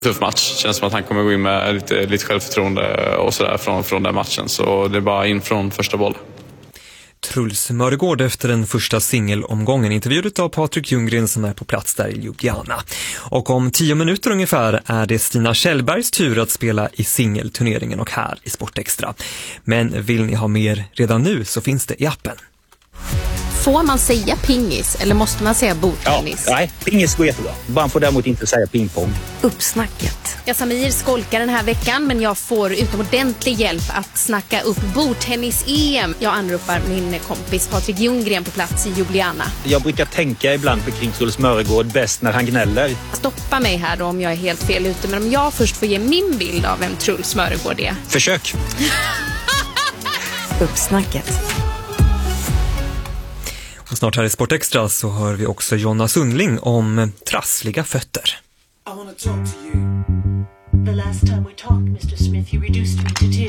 Tuff match. Känns som att han kommer gå in med lite självförtroende och sådär från den matchen. Så det är bara in från första boll. Truls Mörgård efter den första singelomgången, intervjuet av Patrik Ljunggren som är på plats där i Ljubljana. Och om 10 minuter ungefär är det Stina Kjellbergs tur att spela i singelturneringen och här i Sportextra. Men vill ni ha mer redan nu så finns det i appen. Får man säga pingis eller måste man säga bordtennis? Ja, nej, pingis går jättebra. Man får däremot inte säga pingpong. Uppsnacket. Samir skolkar den här veckan men jag får utomordentlig hjälp att snacka upp bordtennis-EM. Jag anropar min kompis Patrik Ljunggren på plats i Ljubljana. Jag brukar tänka ibland på kring Truls Mörgård bäst när han gnäller. Stoppa mig här då om jag är helt fel ute, men om jag först får ge min bild av vem Truls Mörgård är. Försök! Uppsnacket. Och snart här i Sportextra så hör vi också Jonna Sundling om trassliga fötter. I want to talk to you. The last time we talked, Mr. Smith, you reduced me to tears.